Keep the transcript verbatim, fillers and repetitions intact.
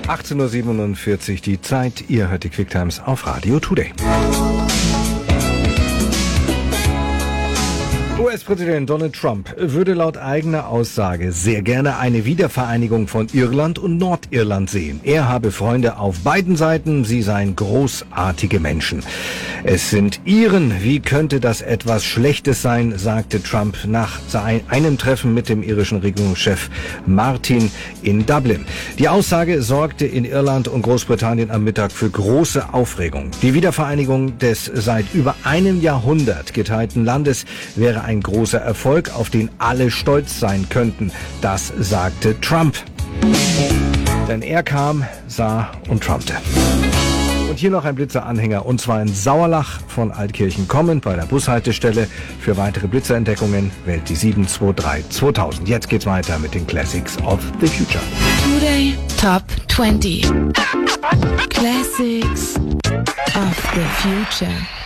achtzehn Uhr siebenundvierzig die Zeit. Ihr hört die Quicktimes auf Radio Today. U S-Präsident Donald Trump würde laut eigener Aussage sehr gerne eine Wiedervereinigung von Irland und Nordirland sehen. Er habe Freunde auf beiden Seiten, sie seien großartige Menschen. Es sind Iren, wie könnte das etwas Schlechtes sein, sagte Trump nach einem Treffen mit dem irischen Regierungschef Martin in Dublin. Die Aussage sorgte in Irland und Großbritannien am Mittag für große Aufregung. Die Wiedervereinigung des seit über einem Jahrhundert geteilten Landes wäre ein großer Erfolg, auf den alle stolz sein könnten. Das sagte Trump. Denn er kam, sah und trumpte. Und hier noch ein Blitzeranhänger, und zwar in Sauerlach von Altkirchen kommend bei der Bushaltestelle. Für weitere Blitzerentdeckungen wählt die sieben zwei drei zweitausend. Jetzt geht's weiter mit den Classics of the Future. Today Top zwanzig. Classics of the Future.